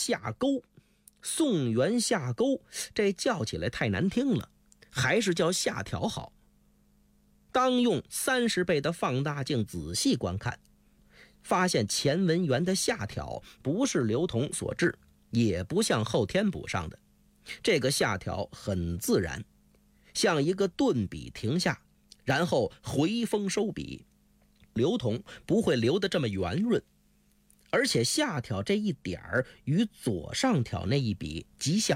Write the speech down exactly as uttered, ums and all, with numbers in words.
下钩，宋元下钩，这叫起来太难听了，还是叫下挑好。当用三十倍的放大镜仔细观看，发现前文员的下挑不是刘同所制，也不像后天补上的，这个下挑很自然，像一个顿笔停下，然后回锋收笔。刘同不会留得这么圆润，而且下挑这一点儿与左上挑那一笔极像，